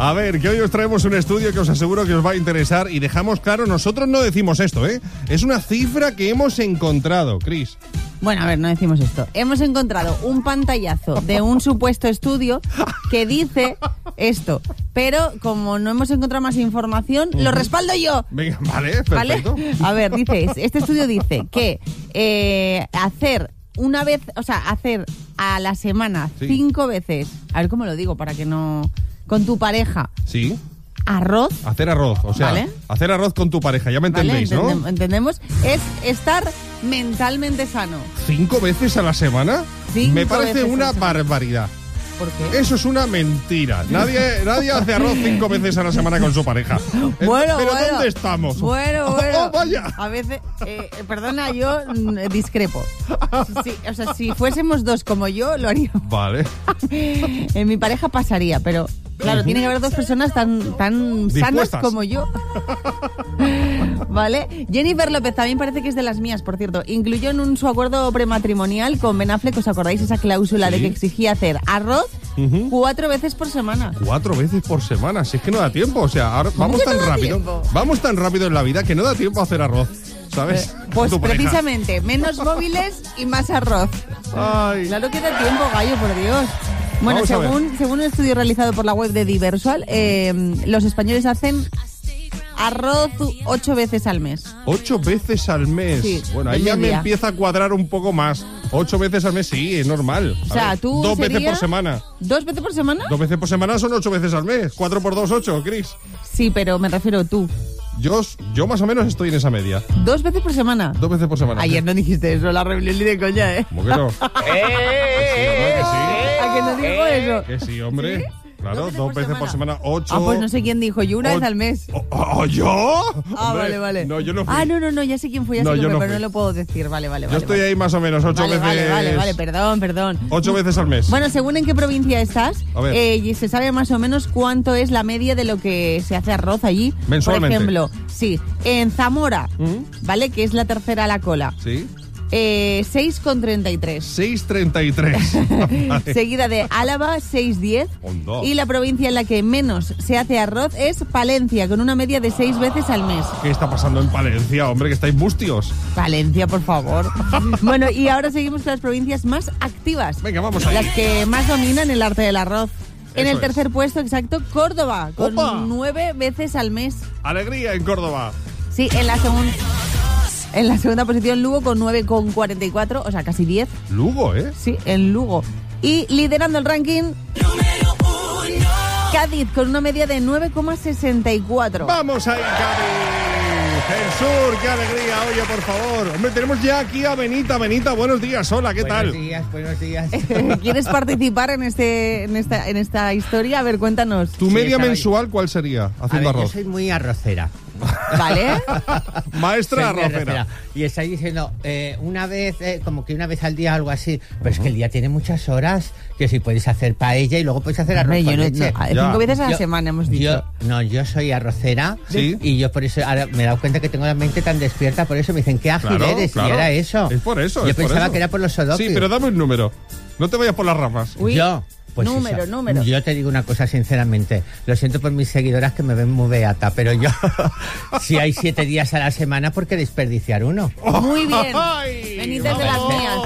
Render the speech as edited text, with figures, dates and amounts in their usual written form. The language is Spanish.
A ver, que hoy os traemos un estudio que os aseguro que os va a interesar y dejamos claro, nosotros no decimos esto, ¿eh? Es una cifra que hemos encontrado, Cris. Bueno, a ver, no decimos esto. Hemos encontrado un pantallazo de un supuesto estudio que dice esto, pero como no hemos encontrado más información, lo respaldo yo. Venga, vale, perfecto. ¿Vale? A ver, dice, este estudio dice que hacer a la semana 5 veces, a ver cómo lo digo para que no, con tu pareja. Sí. Arroz. Hacer arroz, o sea, ¿vale? Hacer arroz con tu pareja, ya me entendéis, ¿vale? ¿no? Entendemos, es estar mentalmente sano. 5 veces a la semana? Me parece una barbaridad. ¿Por qué? Eso es una mentira. Nadie hace arroz 5 veces a la semana con su pareja. Bueno, ¿Pero dónde estamos? Bueno. Oh, vaya. A veces, perdona, yo discrepo. Sí, o sea, si fuésemos dos como yo, lo haría. Vale. En mi pareja pasaría, pero claro, tiene que haber 2 personas tan sanas como yo. ¿Vale? Jennifer López también parece que es de las mías, por cierto. Incluyó en su acuerdo prematrimonial con Ben Affleck, ¿os acordáis? Esa cláusula de que exigía hacer arroz 4 veces por semana. 4 veces por semana, si es que no da tiempo. O sea, ahora vamos tan rápido en la vida que no da tiempo a hacer arroz, ¿sabes? Pues precisamente, menos móviles y más arroz. Ay. Claro que da tiempo, gallo, por Dios. Bueno, según un estudio realizado por la web de Diversual, los españoles hacen arroz 8 veces al mes. 8 veces al mes. Sí, bueno, ahí ya me empieza a cuadrar un poco más. 8 veces al mes, sí, es normal. O sea, tú 2 veces por semana. ¿2 veces por semana? 2 veces por semana son 8 veces al mes. 4 por 2, 8, Cris. Sí, pero me refiero tú. Yo más o menos estoy en esa media. 2 veces por semana. 2 veces por semana. Ayer no dijiste eso, la rebelión ni de coña, ¿eh? ¿Cómo que no? ¿A que no digo eso? Que sí, hombre. ¿Sí? Claro, 2 veces por semana, 8. Ah, pues no sé quién dijo, yo una vez al mes. ¿Yo? Ah, hombre, vale. No, yo no fui. Ah, no, ya sé quién fue, pero no lo puedo decir. Vale. Yo estoy ahí más o menos, 8 veces. Vale, perdón. 8 veces al mes. Bueno, según en qué provincia estás, se sabe más o menos cuánto es la media de lo que se hace arroz allí. Mensualmente. Por ejemplo, sí, en Zamora, ¿vale? Que es la tercera a la cola. Sí. 6,33. 6,33. Vale. Seguida de Álava, 6,10. Y la provincia en la que menos se hace arroz es Palencia, con una media de 6 veces al mes. ¿Qué está pasando en Palencia, hombre? Que estáis bustios. Palencia, por favor. Bueno, y ahora seguimos con las provincias más activas. Venga, vamos allá. Las que más dominan el arte del arroz. En el tercer puesto, exacto, Córdoba, con 9 veces al mes. Alegría en Córdoba. Sí, en la segunda posición Lugo con 9,44, o sea, casi 10. Lugo, ¿eh? Sí, en Lugo. Y liderando el ranking, Cádiz con una media de 9,64. ¡Vamos ahí, Cádiz! El sur, qué alegría, oye, por favor. Hombre, tenemos ya aquí a Benita. Benita, buenos días, hola, ¿qué tal? Buenos días. ¿Quieres participar en esta historia? A ver, cuéntanos. ¿Tu media mensual cuál sería haciendo arroz? Yo soy muy arrocera. ¿Vale? Maestra arrocera. Y estáis diciendo, una vez al día o algo así. Pero es que el día tiene muchas horas, que si puedes hacer paella y luego puedes hacer arroz con leche. 5 veces a la semana hemos dicho. Yo soy arrocera. ¿Sí? Y yo por eso ahora me he dado cuenta que tengo la mente tan despierta, por eso me dicen, qué ágil eres, claro. Y era eso. Es por eso. Yo pensaba que era por los sodoquios. Sí, pero dame un número. No te vayas por las ramas. Uy. Pues número. Yo te digo una cosa sinceramente, lo siento por mis seguidoras que me ven muy beata, pero yo, si hay 7 días a la semana, ¿por qué desperdiciar uno? Muy bien. Benítez de las mías.